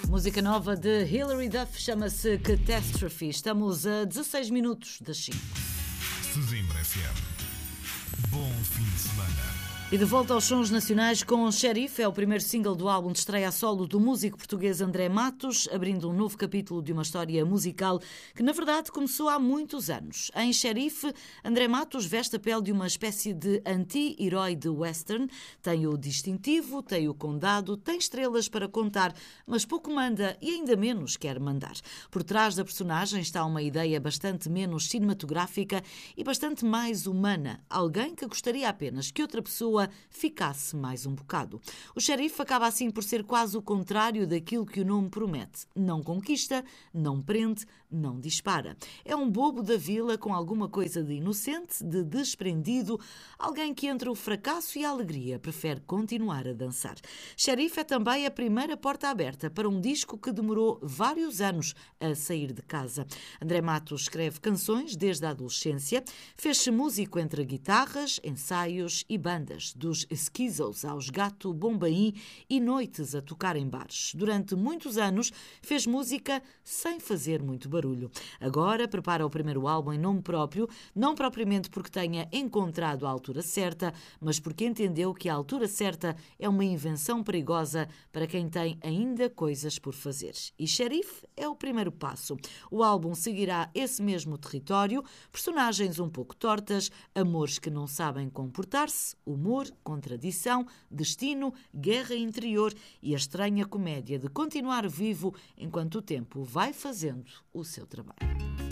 Música nova de Hilary Duff chama-se Catastrophe. Estamos a 16 minutos das 5. Sesimbra FM. Bom fim de semana. E de volta aos sons nacionais com Xerife, é o primeiro single do álbum de estreia a solo do músico português André Matos, abrindo um novo capítulo de uma história musical que, na verdade, começou há muitos anos. Em Xerife, André Matos veste a pele de uma espécie de anti-herói de western. Tem o distintivo, tem o condado, tem estrelas para contar, mas pouco manda e ainda menos quer mandar. Por trás da personagem está uma ideia bastante menos cinematográfica e bastante mais humana. Alguém que gostaria apenas que outra pessoa ficasse mais um bocado. O Xerife acaba assim por ser quase o contrário daquilo que o nome promete. Não conquista, não prende, não dispara. É um bobo da vila com alguma coisa de inocente, de desprendido, alguém que entre o fracasso e a alegria prefere continuar a dançar. Xerife é também a primeira porta aberta para um disco que demorou vários anos a sair de casa. André Matos escreve canções desde a adolescência, fez-se músico entre guitarras, ensaios e bandas, dos Skizzles aos Gato Bombaim e noites a tocar em bares. Durante muitos anos fez música sem fazer muito barulho. Agora prepara o primeiro álbum em nome próprio, não propriamente porque tenha encontrado a altura certa, mas porque entendeu que a altura certa é uma invenção perigosa para quem tem ainda coisas por fazer. E Xerife é o primeiro passo. O álbum seguirá esse mesmo território, personagens um pouco tortas, amores que não sabem comportar-se, humor, contradição, destino, guerra interior e a estranha comédia de continuar vivo enquanto o tempo vai fazendo o seu trabalho.